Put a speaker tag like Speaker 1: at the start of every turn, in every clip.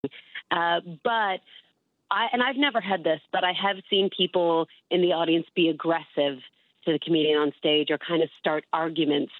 Speaker 1: But I've never had this, but I have seen people in the audience be aggressive to the comedian on stage or kind of start arguments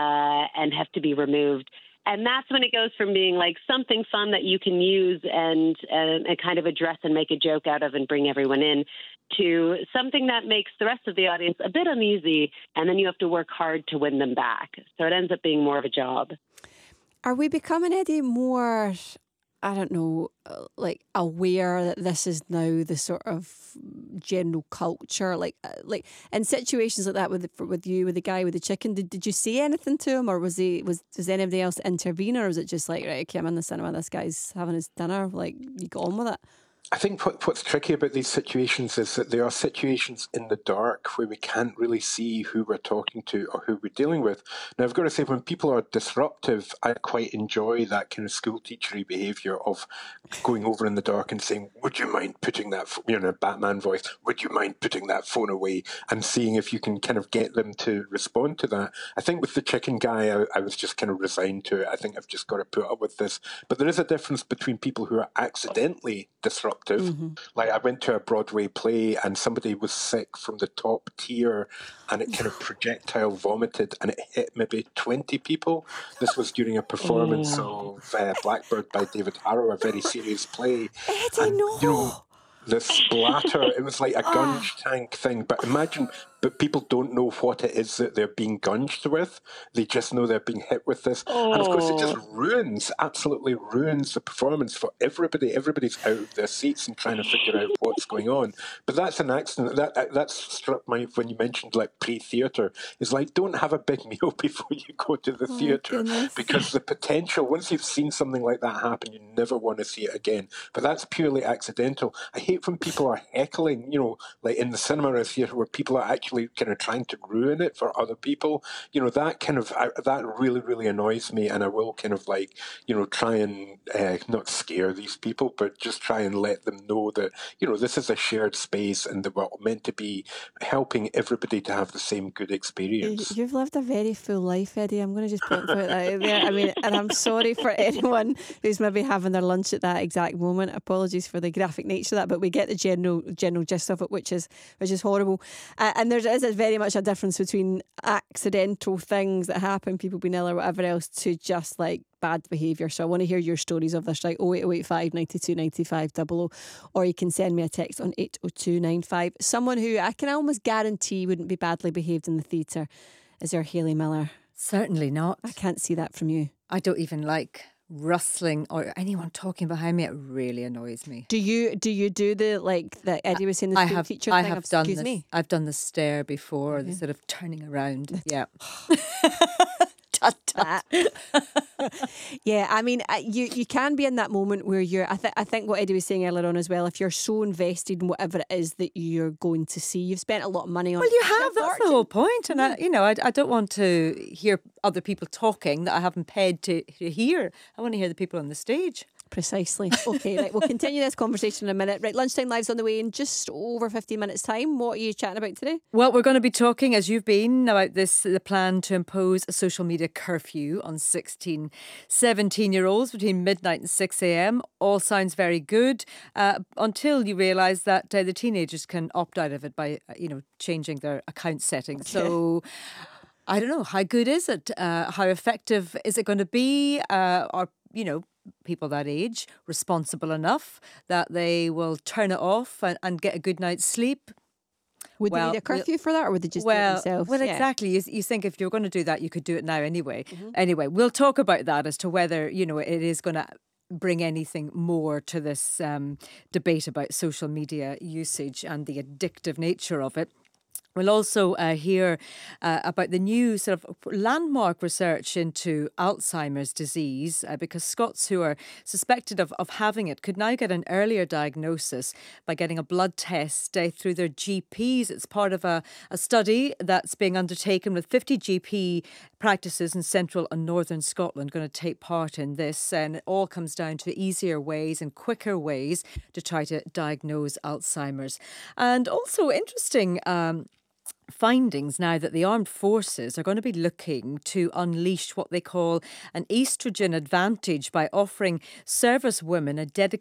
Speaker 1: and have to be removed. And that's when it goes from being like something fun that you can use and kind of address and make a joke out of and bring everyone in, to something that makes the rest of the audience a bit uneasy, and then you have to work hard to win them back. So it ends up being more of a job.
Speaker 2: Are we becoming, Eddie, more, I don't know, like aware that this is now the sort of general culture? Like in situations like that with you, with the guy with the chicken, did you say anything to him, or does anybody else intervene, or was it just like, right, okay, I'm in the cinema, this guy's having his dinner, like you got on with it?
Speaker 3: I think what's tricky about these situations is that there are situations in the dark where we can't really see who we're talking to or who we're dealing with. Now, I've got to say, when people are disruptive, I quite enjoy that kind of school teachery behaviour of going over in the dark and saying, would you mind putting that, in a Batman voice, would you mind putting that phone away, and seeing if you can kind of get them to respond to that. I think with the chicken guy, I was just kind of resigned to it. I think I've just got to put up with this. But there is a difference between people who are accidentally disruptive. Like, I went to a Broadway play and somebody was sick from the top tier and it kind of projectile vomited and it hit maybe 20 people. This was during a performance of Blackbird by David Harrow, a very serious play.
Speaker 2: Eddie, no!
Speaker 3: The splatter, it was like a gunge tank thing. But imagine, but people don't know what it is that they're being gunged with. They just know they're being hit with this. And of course, it just absolutely ruins the performance for everybody. Everybody's out of their seats and trying to figure out what's going on. But that's an accident. That's struck me when you mentioned like pre-theatre. It's like, don't have a big meal before you go to the theatre, because the potential, once you've seen something like that happen, you never want to see it again. But that's purely accidental. I hate when people are heckling, like in the cinema or theatre where people are actually kind of trying to ruin it for other people. That really, really annoys me, and I will kind of like, try and not scare these people, but just try and let them know that, this is a shared space and that we're meant to be helping everybody to have the same good experience.
Speaker 2: You've lived a very full life, Eddie. I'm going to just put that out there. I mean, and I'm sorry for anyone who's maybe having their lunch at that exact moment. Apologies for the graphic nature of that, but we get the general gist of it, which is horrible. And there is very much a difference between accidental things that happen, people being ill or whatever else, to just like bad behaviour. So I want to hear your stories of this, right? 08085 92 95 00, or you can send me a text on 80295. Someone who I can almost guarantee wouldn't be badly behaved in the theatre is our Hayley Miller.
Speaker 4: Certainly not.
Speaker 2: I can't see that from you.
Speaker 4: I don't even like rustling or anyone talking behind me. It really annoys me.
Speaker 2: Do you do the, like that Eddie was saying, the school teacher thing? Excuse me.
Speaker 4: I've done the stare before, the sort of turning around. Yeah.
Speaker 2: Yeah, I mean, you can be in that moment where you're. I think what Eddie was saying earlier on as well. If you're so invested in whatever it is that you're going to see, you've spent a lot of money on.
Speaker 4: Well, you have. That's the whole point. And I don't want to hear other people talking that I haven't paid to hear. I want to hear the people on the stage.
Speaker 2: Precisely. Okay, right, we'll continue this conversation in a minute. Right, Lunchtime Live's on the way in just over 15 minutes' time. What are you chatting about today?
Speaker 4: Well, we're going to be talking, as you've been, about the plan to impose a social media curfew on 16, 17-year-olds between midnight and 6 a.m. All sounds very good until you realise that the teenagers can opt out of it by, changing their account settings. Okay. So I don't know, how good is it? How effective is it going to be? Are people that age responsible enough that they will turn it off and get a good night's sleep?
Speaker 2: Would they need a curfew for that, or would they just do it themselves?
Speaker 4: Well, exactly. You think if you're going to do that, you could do it now anyway. Mm-hmm. Anyway, we'll talk about that as to whether, it is going to bring anything more to this debate about social media usage and the addictive nature of it. We'll also hear about the new sort of landmark research into Alzheimer's disease because Scots who are suspected of having it could now get an earlier diagnosis by getting a blood test through their GPs. It's part of a study that's being undertaken with 50 GP practices in central and northern Scotland going to take part in this, and it all comes down to easier ways and quicker ways to try to diagnose Alzheimer's. And also interesting findings now that the armed forces are going to be looking to unleash what they call an estrogen advantage by offering service women a dedicated